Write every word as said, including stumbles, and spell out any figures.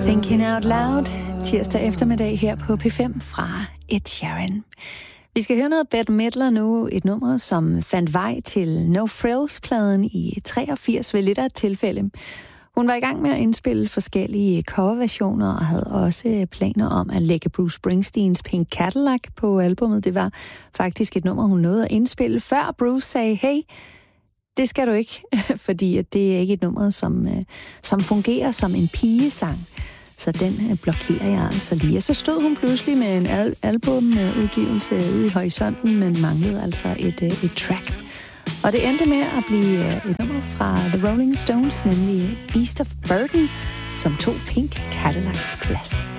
Thinking Out Loud, tirsdag eftermiddag her på P fem fra Ed Sheeran. Vi skal høre noget Bette Midler nu, et nummer, som fandt vej til No Frills-pladen i treogfirs ved lidt af et tilfælde. Hun var i gang med at indspille forskellige coverversioner og havde også planer om at lægge Bruce Springsteens Pink Cadillac på albumet. Det var faktisk et nummer, hun nåede at indspille, før Bruce sagde, hey, det skal du ikke, fordi det er ikke et nummer, som, som fungerer som en pigesang. Så den blokerer jeg altså lige. Og så stod hun pludselig med en al- albumudgivelse ude i horisonten, men manglede altså et, et track. Og det endte med at blive et nummer fra The Rolling Stones, nemlig Beast of Burden, som tog Pink Cadillacs plads.